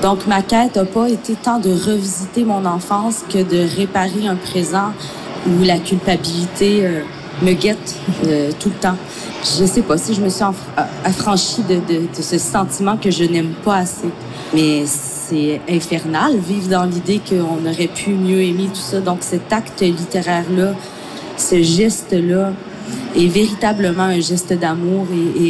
Donc, ma quête n'a pas été tant de revisiter mon enfance que de réparer un présent où la culpabilité me guette tout le temps. Je sais pas si je me suis affranchie de ce sentiment que je n'aime pas assez. Mais c'est infernal, vivre dans l'idée qu'on aurait pu mieux aimer tout ça. Donc, cet acte littéraire-là, ce geste-là, est véritablement un geste d'amour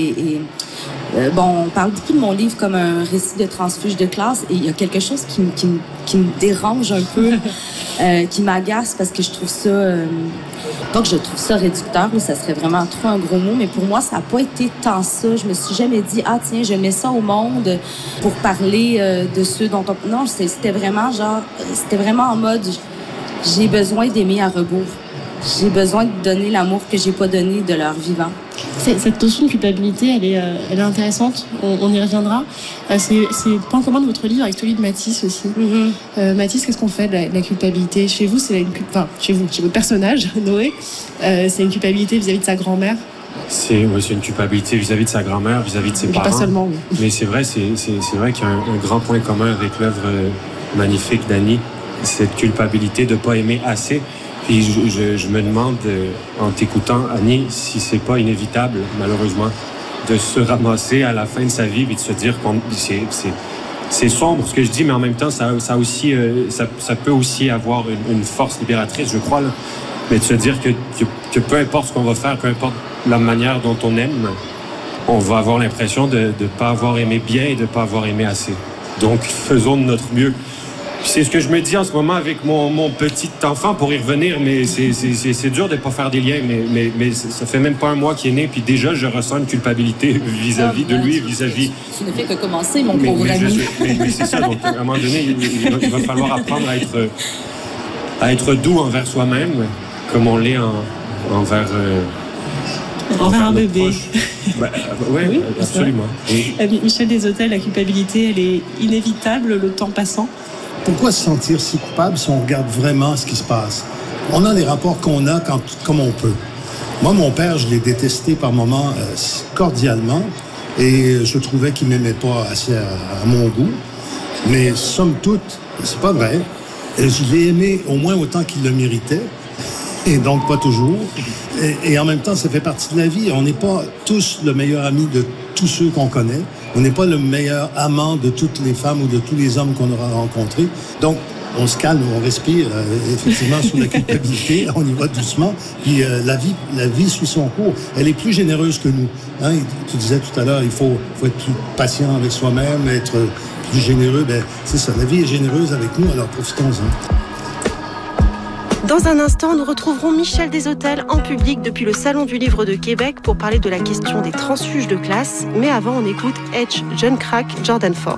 on parle beaucoup de mon livre comme un récit de transfuge de classe et il y a quelque chose qui me dérange un peu, qui m'agace parce que je trouve ça... pas que je trouve ça réducteur, mais ça serait vraiment trop un gros mot, mais pour moi, ça n'a pas été tant ça. Je me suis jamais dit, tiens, je mets ça au monde pour parler de ceux dont on... Non, c'était vraiment en mode, j'ai besoin d'aimer à rebours. J'ai besoin de donner l'amour que j'ai pas donné de leur vivant. Cette notion de culpabilité, elle est intéressante. On y reviendra. C'est le point commun de votre livre avec celui de Mathis aussi. Mm-hmm. Mathis, qu'est-ce qu'on fait de la culpabilité? Chez vous, chez votre personnage, Noé, c'est une culpabilité vis-à-vis de sa grand-mère. C'est une culpabilité vis-à-vis de sa grand-mère, vis-à-vis de ses parents. Pas seulement, oui. Mais c'est vrai qu'il y a un grand point commun avec l'œuvre magnifique d'Annie, cette culpabilité de ne pas aimer assez. Puis je me demande, en t'écoutant, Annie, si c'est pas inévitable, malheureusement, de se ramasser à la fin de sa vie et de se dire que c'est sombre ce que je dis, mais en même temps, ça peut aussi avoir une force libératrice, je crois, là. Mais de se dire que peu importe ce qu'on va faire, peu importe la manière dont on aime, on va avoir l'impression de ne pas avoir aimé bien et de ne pas avoir aimé assez. Donc, faisons de notre mieux. C'est ce que je me dis en ce moment avec mon petit enfant pour y revenir, mais c'est dur de ne pas faire des liens, mais ça fait même pas un mois qu'il est né, puis déjà je ressens une culpabilité vis-à-vis de lui, vis-à-vis... Tu ne fais que commencer, mon pauvre ami. Mais c'est ça, donc à un moment donné, il va falloir apprendre à être doux envers soi-même, comme on l'est envers un bébé. Oui, absolument. Michel Deshôtels, la culpabilité, elle est inévitable le temps passant. Pourquoi se sentir si coupable si on regarde vraiment ce qui se passe? On a les rapports qu'on a comme on peut. Moi, mon père, je l'ai détesté par moments cordialement et je trouvais qu'il m'aimait pas assez à mon goût. Mais somme toute, c'est pas vrai. Je l'ai aimé au moins autant qu'il le méritait. Et donc pas toujours. Et en même temps, ça fait partie de la vie. On n'est pas tous le meilleur ami de tous ceux qu'on connaît. On n'est pas le meilleur amant de toutes les femmes ou de tous les hommes qu'on aura rencontrés. Donc, on se calme, on respire, effectivement, sur la culpabilité. On y va doucement. Puis la vie suit son cours. Elle est plus généreuse que nous. Hein? Tu disais tout à l'heure, il faut être plus patient avec soi-même, être plus généreux. Ben, c'est ça, la vie est généreuse avec nous, alors profitons-en. Dans un instant, nous retrouverons Michel Deshôtels en public depuis le Salon du Livre de Québec pour parler de la question des transfuges de classe. Mais avant, on écoute Edge, John Crack, Jordan Ford.